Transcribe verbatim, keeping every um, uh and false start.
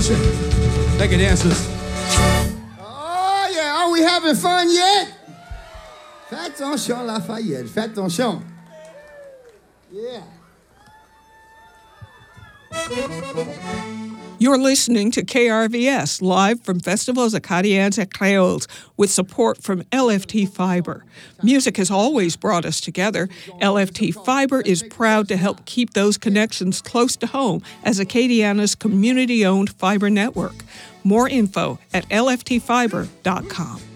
Revolution. Thank you, dancers. Oh, yeah. Are we having fun yet? Fais attention, Lafayette. Fais attention. Yeah. You're listening to K R V S, live from Festivals Acadiens et Créoles, with support from L F T Fiber. Music has always brought us together. L F T Fiber is proud to help keep those connections close to home as Acadiana's community-owned fiber network. More info at L F T fiber dot com.